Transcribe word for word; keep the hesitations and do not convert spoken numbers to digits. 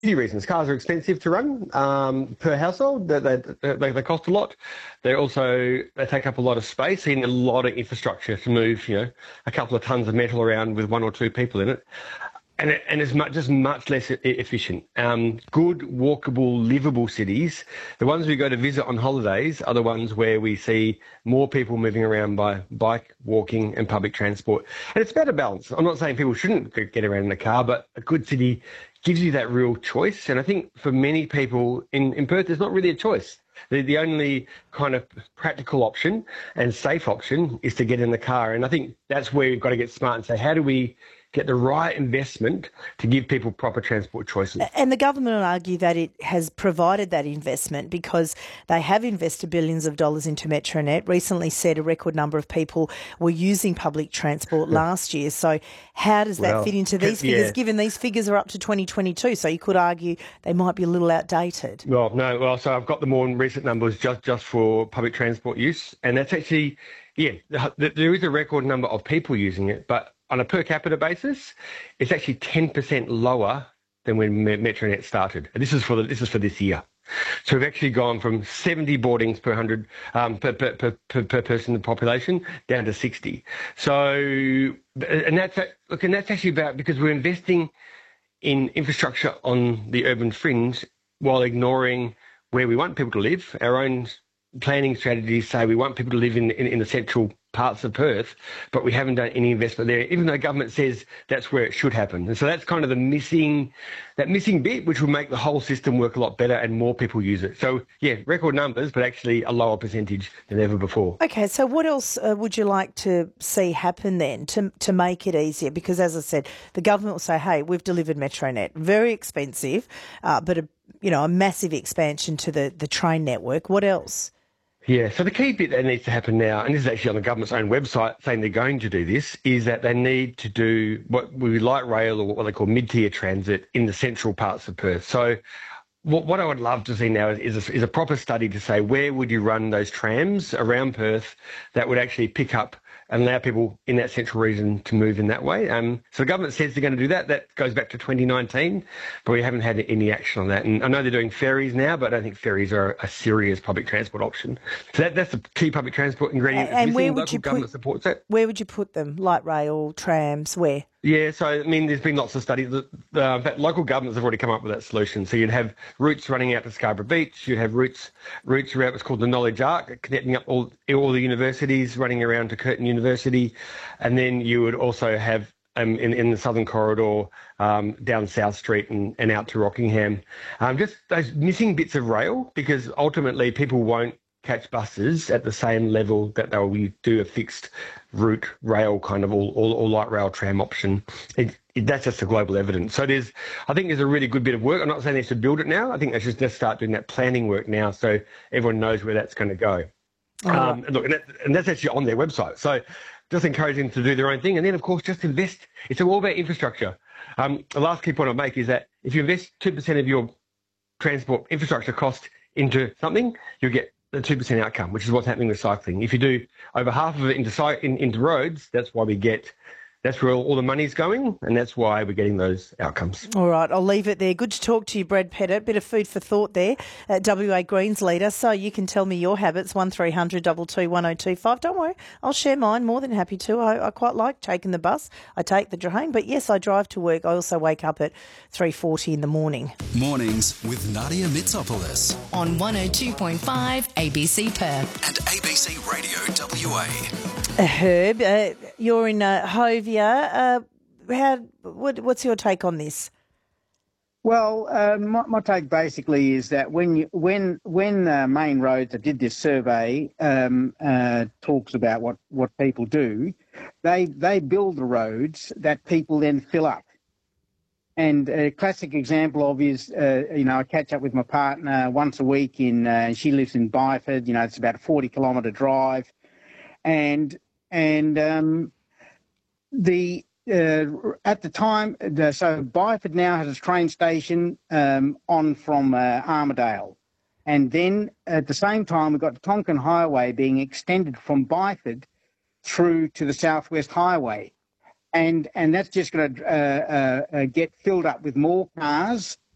few reasons. Cars are expensive to run um, per household. They, they, they, they cost a lot. They also they take up a lot of space. You need a lot of infrastructure to move, you know, a couple of tons of metal around with one or two people in it. And, it, and it's much, just much less e- efficient. Um, good, walkable, livable cities, the ones we go to visit on holidays, are the ones where we see more people moving around by bike, walking, and public transport. And it's about a balance. I'm not saying people shouldn't g- get around in a car, but a good city gives you that real choice. And I think for many people in, in Perth, there's not really a choice. The, the only kind of practical option and safe option is to get in the car. And I think that's where we've got to get smart and say, how do we get the right investment to give people proper transport choices? And the government will argue that it has provided that investment because they have invested billions of dollars into Metronet. Recently said a record number of people were using public transport last year. So how does that Well, fit into these yeah. figures, given these figures are up to twenty twenty-two? So you could argue they might be a little outdated. Well, no, well, so I've got the more recent numbers just, just for public transport use. And that's actually, yeah, th- there is a record number of people using it, but on a per capita basis, it's actually ten percent lower than when Me- Metronet started. And this is for the, this is for this year. So we've actually gone from seventy boardings per hundred um, per, per, per, per, per person in the population down to sixty. So, and that's look, and that's actually about because we're investing in infrastructure on the urban fringe while ignoring where we want people to live. Our own planning strategies say we want people to live in, in, in the central parts of Perth, but we haven't done any investment there, even though government says that's where it should happen. And so that's kind of the missing, that missing bit, which will make the whole system work a lot better and more people use it. So, yeah, record numbers, but actually a lower percentage than ever before. Okay, so what else uh, would you like to see happen then to to make it easier? Because as I said, the government will say, hey, we've delivered Metronet, very expensive, uh, but a, you know, a massive expansion to the, the train network. What else? Yeah, so the key bit that needs to happen now, and this is actually on the government's own website saying they're going to do this, is that they need to do what we light rail or what they call mid-tier transit in the central parts of Perth. So what, what I would love to see now is, is, a, is a proper study to say where would you run those trams around Perth that would actually pick up and allow people in that central region to move in that way. Um, so the government says they're going to do that. That goes back to twenty nineteen, but we haven't had any action on that. And I know they're doing ferries now, but I don't think ferries are a serious public transport option. So that, that's the key public transport ingredient. And, and where would Local you government put, supports it. Where would you put them? Light rail, trams, where? Yeah, so I mean, there's been lots of studies. Uh, in fact, local governments have already come up with that solution. So you'd have routes running out to Scarborough Beach. You'd have routes routes around what's called the Knowledge Arc, connecting up all all the universities, running around to Curtin University, and then you would also have um, in in the Southern Corridor um, down South Street and, and out to Rockingham. Um, just those missing bits of rail, because ultimately people won't catch buses at the same level that they will do a fixed route rail kind of all, all, all light rail tram option. It, it, that's just the global evidence. So there's, I think there's a really good bit of work. I'm not saying they should build it now. I think they should just start doing that planning work now so everyone knows where that's going to go. Oh. Um, and look, and, that, and that's actually on their website. So just encourage them to do their own thing. And then, of course, just invest. It's all about infrastructure. Um, the last key point I'll make is that if you invest two percent of your transport infrastructure cost into something, you'll get the two percent outcome, which is what's happening with cycling. If you do over half of it into, in, into roads, that's why we get, that's where all, all the money's going, and that's why we're getting those outcomes. All right, I'll leave it there. Good to talk to you, Brad Pettit. Bit of food for thought there, uh, W A Greens leader. So you can tell me your habits, one three hundred two two one oh two five. Don't worry, I'll share mine, more than happy to. I, I quite like taking the bus. I take the train, but yes, I drive to work. I also wake up at three forty in the morning. Mornings with Nadia Mitsopoulos on one oh two point five A B C Perth and A B C Radio W A. Uh, Herb, uh, you're in uh, Hovia. Uh, how? What, what's your take on this? Well, uh, my, my take basically is that when you, when when uh, Main Roads that did this survey um, uh, talks about what, what people do, they they build the roads that people then fill up. And a classic example of is, uh, you know, I catch up with my partner once a week in, uh, and she lives in Byford. You know, it's about a forty kilometre drive. And and um, the uh, at the time, the, so Byford now has a train station um, on from uh, Armidale, and then at the same time we've got Tonkin Highway being extended from Byford through to the Southwest Highway, and and that's just going to uh, uh, uh, get filled up with more cars